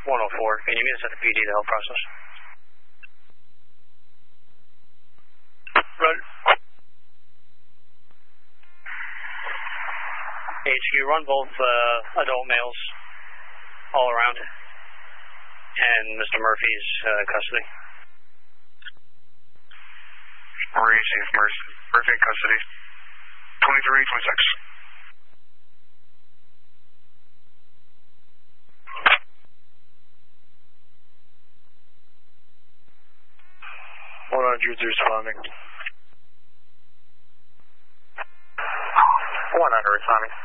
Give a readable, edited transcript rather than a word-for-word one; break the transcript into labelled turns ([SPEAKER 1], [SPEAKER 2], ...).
[SPEAKER 1] 104. Can you meet us at the PD to help process? Run. HQ, run both adult males all around. And Mr. Murphy's custody.
[SPEAKER 2] Receive Murphy in custody. 2326.
[SPEAKER 3] Responding. 100 responding.